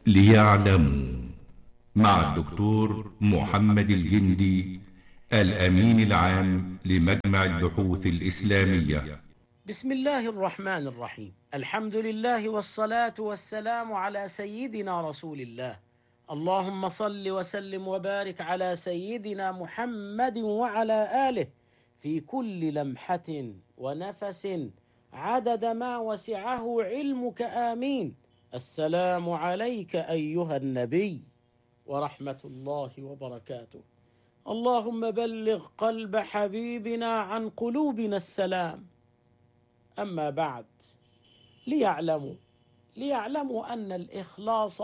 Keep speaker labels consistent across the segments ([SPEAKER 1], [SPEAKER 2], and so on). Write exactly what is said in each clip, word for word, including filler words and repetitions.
[SPEAKER 1] ليعلموا مع الدكتور محمد الجندي الأمين العام لمجمع البحوث الإسلامية.
[SPEAKER 2] بسم الله الرحمن الرحيم. الحمد لله والصلاة والسلام على سيدنا رسول الله. اللهم صل وسلم وبارك على سيدنا محمد وعلى آله في كل لمحة ونفس عدد ما وسعه علمك. آمين. السلام عليك أيها النبي ورحمة الله وبركاته. اللهم بلغ قلب حبيبنا عن قلوبنا السلام. أما بعد، ليعلموا ليعلموا أن الإخلاص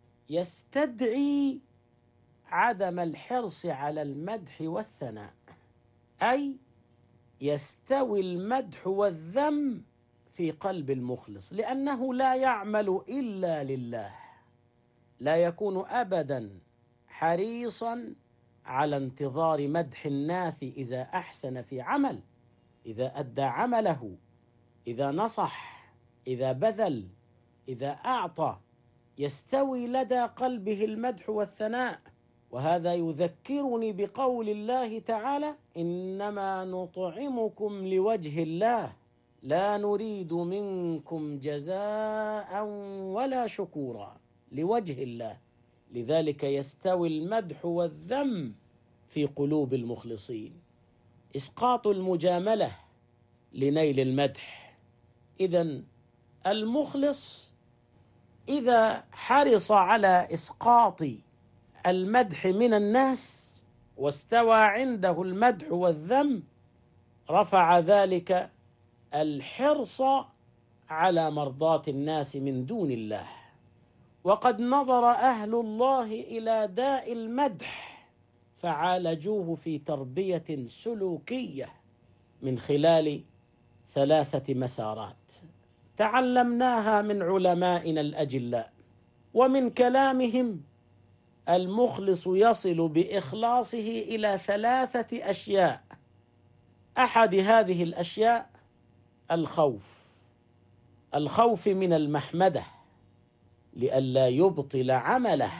[SPEAKER 2] يستدعي عدم الحرص على المدح والثناء، أي يستوي المدح والذم في قلب المخلص، لأنه لا يعمل إلا لله، لا يكون أبدا حريصا على انتظار مدح الناس إذا أحسن في عمل، إذا أدى عمله، إذا نصح، إذا بذل، إذا أعطى، يستوي لدى قلبه المدح والثناء. وهذا يذكرني بقول الله تعالى: إنما نطعمكم لوجه الله لا نريد منكم جزاء ولا شكورا، لوجه الله. لذلك يستوي المدح والذم في قلوب المخلصين. إسقاط المجاملة لنيل المدح. إذن المخلص إذا حرص على إسقاط المدح من الناس واستوى عنده المدح والذم، رفع ذلك الحرص على مرضاة الناس من دون الله. وقد نظر أهل الله إلى داء المدح فعالجوه في تربية سلوكية من خلال ثلاثة مسارات تعلمناها من علمائنا الأجلاء. ومن كلامهم: المخلص يصل بإخلاصه إلى ثلاثة أشياء. أحد هذه الأشياء الخوف، الخوف من المحمدة لئلا يبطل عمله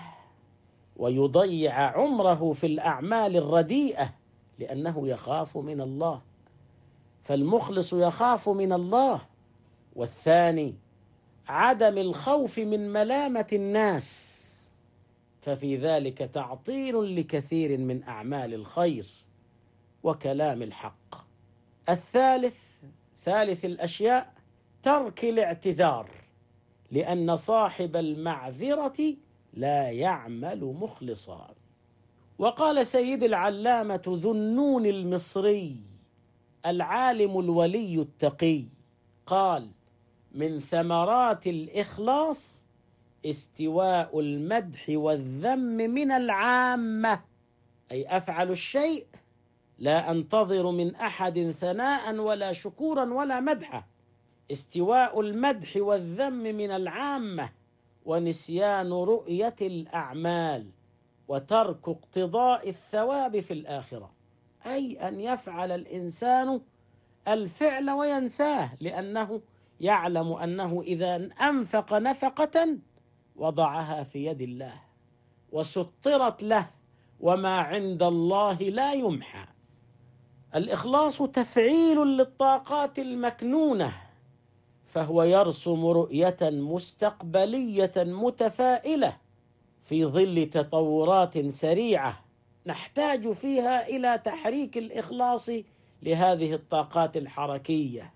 [SPEAKER 2] ويضيع عمره في الأعمال الرديئة، لأنه يخاف من الله، فالمخلص يخاف من الله. والثاني عدم الخوف من ملامة الناس، ففي ذلك تعطيل لكثير من أعمال الخير وكلام الحق. الثالث ثالث الأشياء ترك الاعتذار، لأن صاحب المعذرة لا يعمل مخلصا. وقال سيد العلامة ذو النون المصري العالم الولي التقي، قال: من ثمرات الإخلاص استواء المدح والذم من العامة، أي أفعل الشيء لا أنتظر من أحد ثناء ولا شكورا ولا مدحا. استواء المدح والذم من العامة، ونسيان رؤية الأعمال، وترك اقتضاء الثواب في الآخرة، أي أن يفعل الإنسان الفعل وينساه، لأنه يعلم أنه إذا أنفق نفقة وضعها في يد الله وسطرت له، وما عند الله لا يمحى. الإخلاص تفعيل للطاقات المكنونة، فهو يرسم رؤية مستقبلية متفائلة في ظل تطورات سريعة نحتاج فيها إلى تحريك الإخلاص لهذه الطاقات الحركية.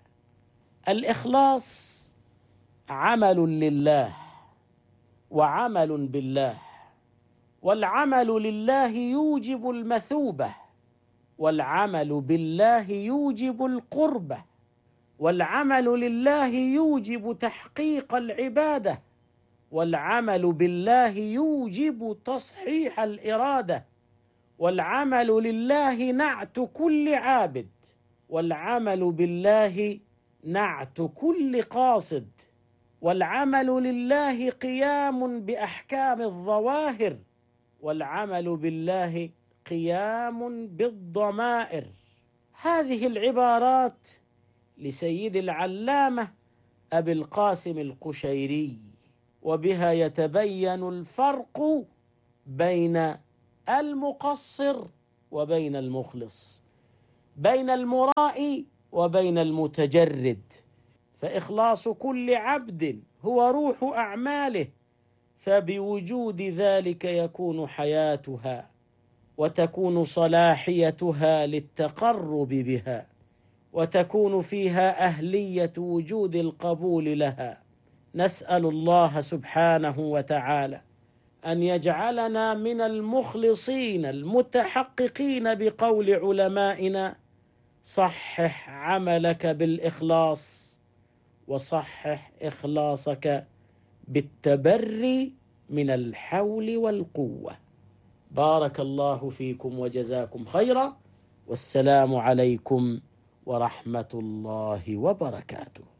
[SPEAKER 2] الإخلاص عمل لله وعمل بالله، والعمل لله يوجب المثوبة، والعمل بالله يوجب القربة، والعمل لله يوجب تحقيق العبادة، والعمل بالله يوجب تصحيح الإرادة، والعمل لله نعت كل عابد، والعمل بالله نعت كل قاصد، والعمل لله قيام بأحكام الظواهر، والعمل بالله قيام بالضمائر. هذه العبارات لسيد العلامة أبي القاسم القشيري، وبها يتبين الفرق بين المقصر وبين المخلص، بين المرائي وبين المتجرد. فإخلاص كل عبد هو روح أعماله، فبوجود ذلك يكون حياتها وتكون صلاحيتها للتقرب بها، وتكون فيها أهلية وجود القبول لها. نسأل الله سبحانه وتعالى أن يجعلنا من المخلصين المتحققين بقول علمائنا: صحح عملك بالإخلاص، وصحح إخلاصك بالتبري من الحول والقوة. بارك الله فيكم وجزاكم خيرا، والسلام عليكم ورحمة الله وبركاته.